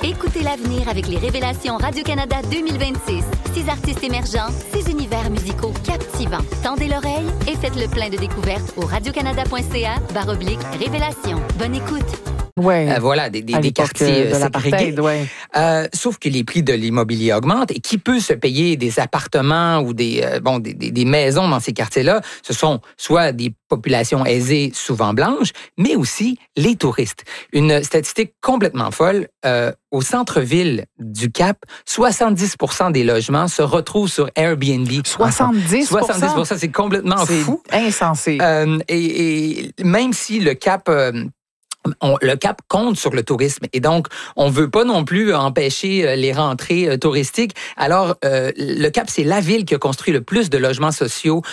Écoutez l'avenir avec les Révélations Radio-Canada 2026. 6 artistes émergents, 6 univers musicaux captivants. Tendez l'oreille et faites le plein de découvertes au radiocanada.ca/révélation. Bonne écoute. Ouais. Voilà, des quartiers de ségrégés. ouais. Sauf que les prix de l'immobilier augmentent et qui peut se payer des appartements ou des maisons dans ces quartiers-là? Ce sont soit des populations aisées, souvent blanches, mais aussi les touristes. Une statistique complètement folle. Au centre-ville du Cap, 70% des logements se retrouvent sur Airbnb. 70%? 70%, c'est complètement fou. C'est insensé. Et même si le Cap... le Cap compte sur le tourisme et donc on veut pas non plus empêcher les rentrées touristiques. Alors le Cap, c'est la ville qui a construit le plus de logements sociaux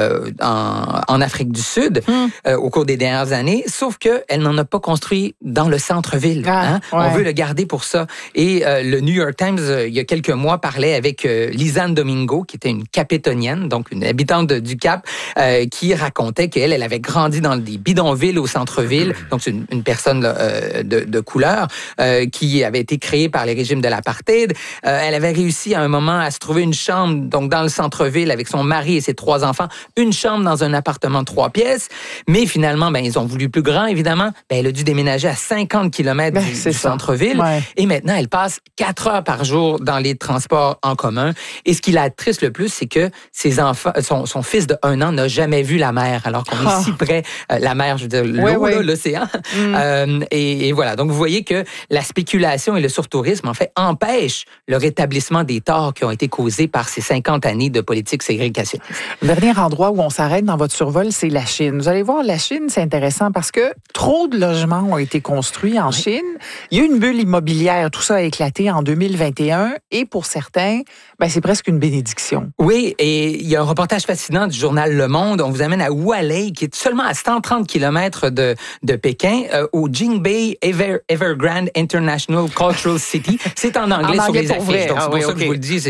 en Afrique du Sud au cours des dernières années, sauf que elle n'en a pas construit dans le centre-ville. Ouais. On veut le garder pour ça. Et le New York Times il y a quelques mois parlait avec Lisanne Domingo, qui était une capétonienne, donc une habitante du Cap, qui racontait qu'elle avait grandi dans des bidonvilles au centre-ville. Donc c'est une personne de couleur qui avait été créée par les régimes de l'apartheid. Elle avait réussi à un moment à se trouver une chambre donc dans le centre-ville avec son mari et ses 3 enfants, une chambre dans un appartement de 3 pièces. Mais finalement, ils ont voulu plus grand, évidemment. Elle a dû déménager à 50 km du centre-ville. Ouais. Et maintenant, elle passe 4 heures par jour dans les transports en commun. Et ce qui l'attriste le plus, c'est que ses enfants, son fils de 1 an n'a jamais vu la mer, alors qu'on est si près. La mer, je veux dire, l'eau, l'océan. Et voilà. Donc, vous voyez que la spéculation et le surtourisme, en fait, empêchent le rétablissement des torts qui ont été causés par ces 50 années de politique ségrégationniste. Le dernier endroit où on s'arrête dans votre survol, c'est la Chine. Vous allez voir, la Chine, c'est intéressant parce que trop de logements ont été construits en Chine. Il y a eu une bulle immobilière. Tout ça a éclaté en 2021. Et pour certains, c'est presque une bénédiction. Oui, et il y a un reportage fascinant du journal Le Monde. On vous amène à Hualei, qui est seulement à 130 km de Pékin, au Jingbei Evergrande International Cultural City. C'est en anglais sur les affiches, donc c'est pour ça que je vous le dis.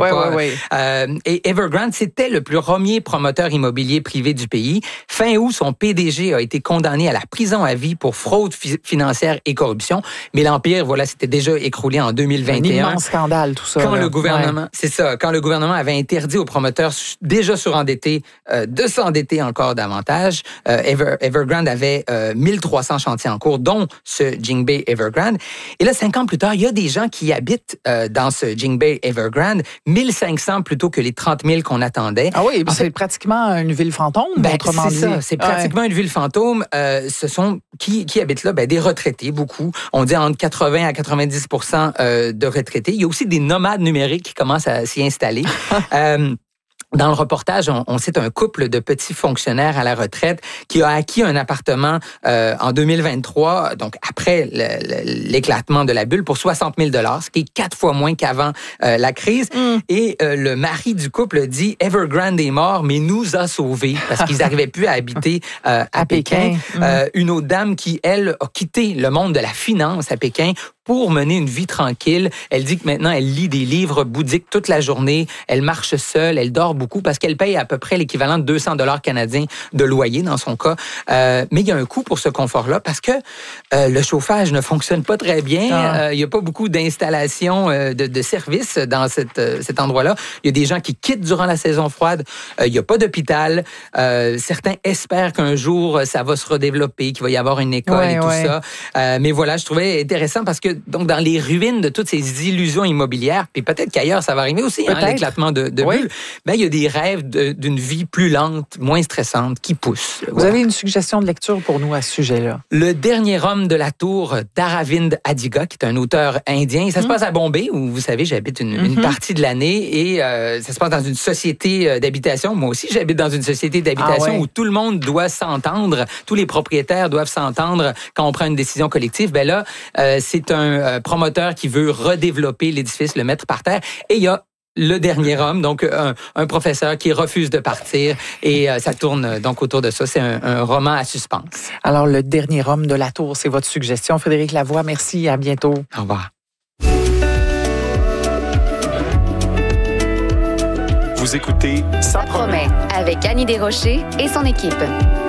Et Evergrande, c'était le plus premier promoteur immobilier privé du pays. Fin août, son PDG a été condamné à la prison à vie pour fraude financière et corruption. Mais l'Empire, s'était déjà écroulé en 2021. Un immense scandale, tout ça. Quand le gouvernement, c'est ça, quand le gouvernement avait interdit aux promoteurs déjà surendettés de s'endetter encore davantage, Evergrande avait 1300 chantiers en cours, dont ce Jingbei Evergrande. Et là, 5 ans plus tard, il y a des gens qui habitent dans ce Jingbei Evergrande, 1500 plutôt que les 30 000 qu'on attendait. Ah oui, c'est pratiquement une ville fantôme, autrement dit. C'est ça, c'est pratiquement une ville fantôme. Ce sont, qui habitent là? Des retraités, beaucoup. On dit entre 80 à 90% de retraités. Il y a aussi des nomades numériques qui commencent à s'y installer. Dans le reportage, on cite un couple de petits fonctionnaires à la retraite qui a acquis un appartement en 2023, donc après l'éclatement de la bulle, pour 60 000 $, ce qui est 4 fois moins qu'avant la crise. Et le mari du couple dit « Evergrande est mort, mais nous a sauvés » parce qu'ils n'arrivaient plus à habiter à Pékin. Une autre dame qui, elle, a quitté le monde de la finance à Pékin pour mener une vie tranquille. Elle dit que maintenant, elle lit des livres bouddhiques toute la journée. Elle marche seule, elle dort beaucoup parce qu'elle paye à peu près l'équivalent de 200 $ canadiens de loyer dans son cas. Mais il y a un coût pour ce confort-là parce que le chauffage ne fonctionne pas très bien. Il n'y a pas beaucoup d'installations de services dans cet endroit-là. Il y a des gens qui quittent durant la saison froide. Il n'y a pas d'hôpital. Certains espèrent qu'un jour, ça va se redévelopper, qu'il va y avoir une école et tout ça. Mais voilà, je trouvais intéressant parce que donc dans les ruines de toutes ces illusions immobilières, puis peut-être qu'ailleurs ça va arriver aussi, l'éclatement de bulles, il y a des rêves d'une vie plus lente, moins stressante qui poussent. Vous avez une suggestion de lecture pour nous à ce sujet-là? Le dernier homme de la tour d'Aravind Adiga, qui est un auteur indien. Ça se passe à Bombay, où vous savez, j'habite une partie de l'année, et ça se passe dans une société d'habitation. Moi aussi, j'habite dans une société d'habitation où tout le monde doit s'entendre, tous les propriétaires doivent s'entendre quand on prend une décision collective. Là, c'est un promoteur qui veut redévelopper l'édifice, le mettre par terre. Et il y a le dernier homme, donc un professeur qui refuse de partir. Et ça tourne donc autour de ça. C'est un roman à suspense. Alors, le dernier homme de la tour, c'est votre suggestion. Frédéric Lavoie, merci. À bientôt. Au revoir. Vous écoutez Ça promet avec Annie Desrochers et son équipe.